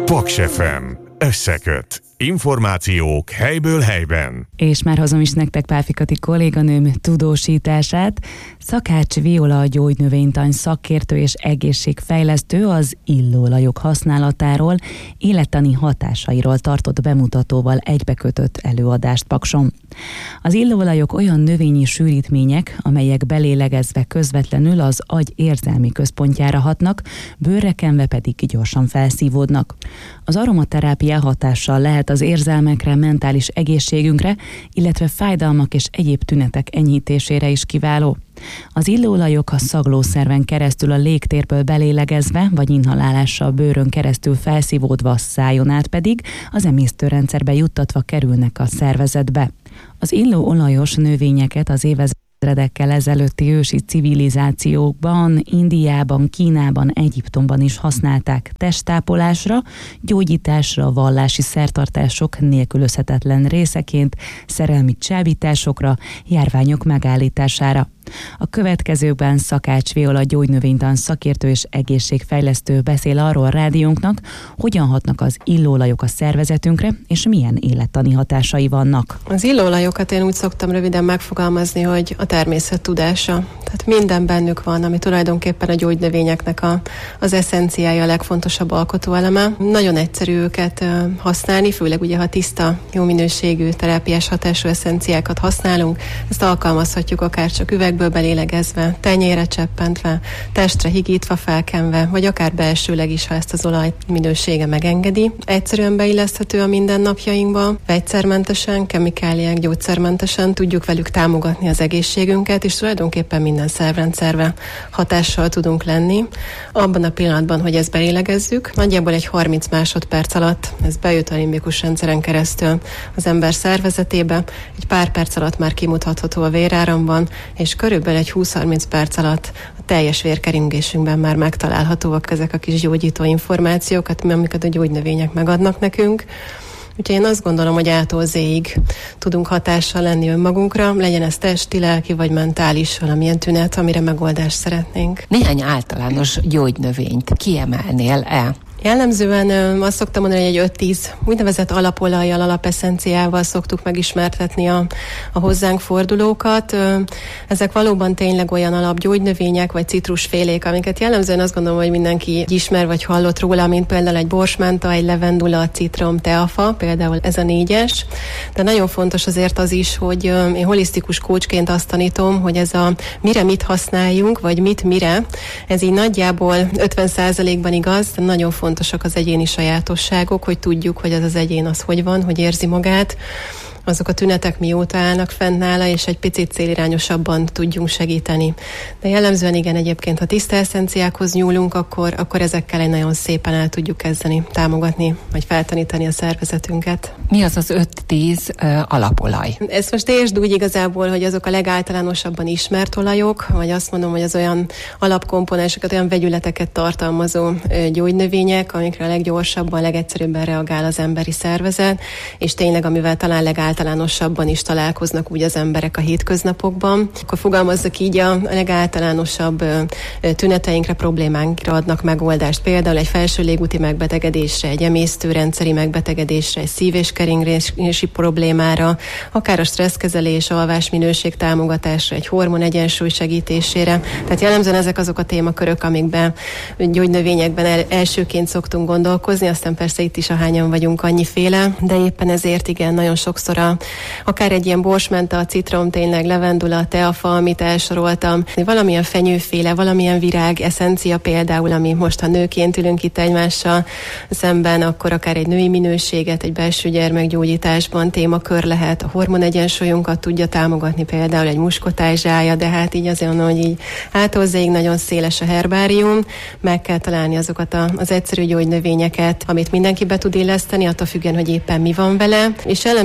Paks FM. Összeköt. Információk helyből helyben. És már hozom is nektek Pálfi Kati kolléganőm tudósítását. Szakács Viola gyógynövénytan szakértő és egészségfejlesztő az illóolajok használatáról, élettani hatásairól tartott bemutatóval egybekötött előadást Pakson. Az illóolajok olyan növényi sűrítmények, amelyek belélegezve közvetlenül az agy érzelmi központjára hatnak, bőrre kenve pedig gyorsan felszívódnak. Az aromaterápia hatással lehet az érzelmekre, mentális egészségünkre, illetve fájdalmak és egyéb tünetek enyhítésére is kiváló. Az illóolajok a szaglószerven keresztül a légtérből belélegezve, vagy inhalálással bőrön keresztül felszívódva, szájon át pedig az emésztőrendszerbe juttatva kerülnek a szervezetbe. Az illóolajos növényeket az évezredekkel ezelőtti ősi civilizációkban, Indiában, Kínában, Egyiptomban is használták testtápolásra, gyógyításra, vallási szertartások nélkülözhetetlen részeként, szerelmi csábításokra, járványok megállítására. A következőkben Szakács Viola gyógynövénytan szakértő és egészségfejlesztő beszél arról a rádiónknak, hogyan hatnak az illóolajok a szervezetünkre, és milyen élettani hatásai vannak. Az illóolajokat én úgy szoktam röviden megfogalmazni, hogy a természet tudása. Tehát minden bennük van, ami tulajdonképpen a gyógynövényeknek az eszenciája, a legfontosabb alkotóeleme. Nagyon egyszerű őket használni, főleg ugye, ha tiszta, jó minőségű, terápiás hatású eszenciákat használunk. Ezt alkalmazhatjuk akár csak üvegből belélegezve, tenyérre cseppentve, testre higítva, felkenve, vagy akár belsőleg is, ha ezt az olaj minősége megengedi. Egyszerűen beilleszthető a mindennapjainkba, vegyszermentesen, kemikáliák, gyógyszermentesen tudjuk velük támogatni az egészségünket, és tulajdonképpen minden szervrendszerre hatással tudunk lenni. Abban a pillanatban, hogy ezt belélegezzük, nagyjából egy 30 másodperc alatt ez bejut a limbikus rendszeren keresztül az ember szervezetébe, egy pár perc alatt már kimutatható a véráramban, és körülbelül egy 20-30 perc alatt a teljes vérkeringésünkben már megtalálhatóak ezek a kis gyógyító információk, amiket a gyógynövények megadnak nekünk. Úgyhogy én azt gondolom, hogy A-tól Z-ig tudunk hatással lenni önmagunkra, legyen ez testi, lelki vagy mentális valamilyen tünet, amire megoldást szeretnénk. Néhány általános gyógynövényt kiemelnél-e? Jellemzően azt szoktam mondani, hogy egy 5-10 úgynevezett alapolajjal, alapeszenciával szoktuk megismertetni a hozzánk fordulókat. Ezek valóban tényleg olyan alapgyógynövények vagy citrusfélék, amiket jellemzően azt gondolom, hogy mindenki ismer vagy hallott róla, mint például egy borsmenta, egy levendula, citrom, teafa, például ez a 4-es. De nagyon fontos azért az is, hogy én holisztikus coachként azt tanítom, hogy ez a mire mit használjunk, vagy mit mire, ez így nagyjából 50%-ban igaz, de nagyon fontosak az egyéni sajátosságok, hogy tudjuk, hogy az egyén az hogy van, hogy érzi magát, azok a tünetek mióta állnak fenn nála, és egy picit célirányosabban tudjunk segíteni. De jellemzően igen, egyébként, ha tiszta eszenciákhoz nyúlunk, akkor ezekkel egy nagyon szépen el tudjuk kezdeni támogatni, vagy feltanítani a szervezetünket. Mi az az 5-10 alapolaj? Ezt most értsd úgy igazából, hogy azok a legáltalánosabban ismert olajok, vagy azt mondom, hogy az olyan alapkomponenseket, olyan vegyületeket tartalmazó gyógynövények, amikre a leggyorsabban, legegyszerűbben reagál az emberi szervezet, és tényleg amivel talán legáltalánosabban is találkoznak úgy az emberek a hétköznapokban. Akkor fogalmazzak így, a legáltalánosabb tüneteinkre, problémánkra adnak megoldást. Például egy felső légúti megbetegedésre, egy emésztőrendszeri megbetegedésre, egy szív- és keringési problémára, akár a stresszkezelés, alvásminőség támogatásra, egy hormon egyensúly segítésére. Tehát jellemzően ezek azok a témakörök, amikben gyógynövényekben elsőként szoktunk gondolkozni, aztán persze itt is ahányan vagyunk annyiféle, de éppen ezért igen, nagyon sokszor akár egy ilyen borsmenta, citrom, tényleg levendula, teafa, amit elsoroltam, valamilyen fenyőféle, valamilyen virág, eszencia például, ami most ha nőként ülünk itt egymással szemben, akkor akár egy női minőséget, egy belső gyermekgyógyításban témakör lehet, a hormonegyensúlyunkat tudja támogatni, például egy muskotázsája, de hát így azért mondom, hogy így átolzéig nagyon széles a herbárium, meg kell találni azokat az egyszerű gyógynövényeket, amit mindenki be tud illeszteni, attól függően, hogy éppen mi van vele, és jellemzően 1-2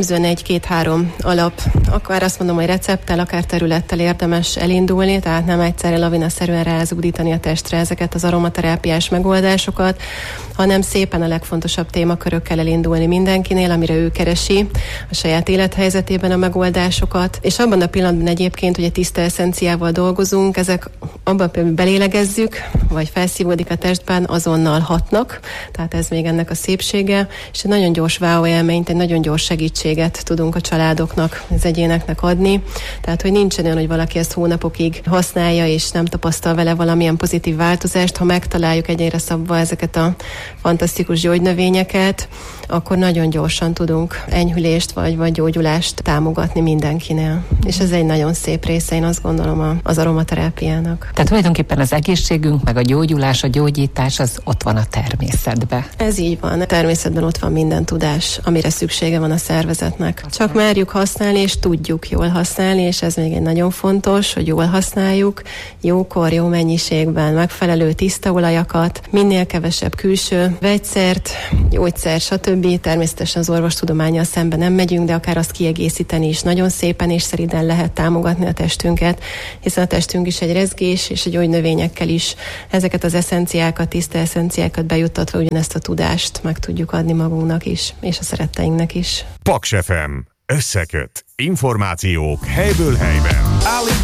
2-3 alap, akár azt mondom, hogy recepttel, akár területtel érdemes elindulni, tehát nem egyszerre lavinaszerűen rázúdítani a testre ezeket az aromaterápiás megoldásokat, hanem szépen a legfontosabb témakörökkel elindulni mindenkinél, amire ő keresi a saját élethelyzetében a megoldásokat. És abban a pillanatban egyébként, hogy a tiszta eszenciával dolgozunk, ezek abban például belélegezzük, vagy felszívódik a testben, azonnal hatnak, tehát ez még ennek a szépsége, és egy nagyon gyors wow élményt, egy nagyon gyors segítséget tudunk a családoknak, az egyéneknek adni. Tehát, hogy nincsen olyan, hogy valaki ezt hónapokig használja, és nem tapasztal vele valamilyen pozitív változást. Ha megtaláljuk egyre szabva ezeket a fantasztikus gyógynövényeket, akkor nagyon gyorsan tudunk enyhülést vagy gyógyulást támogatni mindenkinél. És ez egy nagyon szép része, én azt gondolom, az aromaterápiának. Tehát tulajdonképpen az egészségünk, meg a gyógyulás, a gyógyítás az ott van a természetben. Ez így van. A természetben ott van minden tudás, amire szüksége van a szervezetnek. Csak merjük használni, és tudjuk jól használni, és ez még egy nagyon fontos, hogy jól használjuk, jókor, jó mennyiségben, megfelelő tiszta olajakat, minél kevesebb külső vegyszert, gyógyszert, stb. Természetesen az orvostudománnyal szemben nem megyünk, de akár azt kiegészíteni is nagyon szépen és szeriden lehet támogatni a testünket, hiszen a testünk is egy rezgés, és a gyógynövényekkel is ezeket az eszenciákat, tiszta eszenciákat bejuttatva ugyanezt a tudást meg tudjuk adni magunknak is, és a szeretteinknek is. Paks FM. Összeköt. Információk helyből helyben.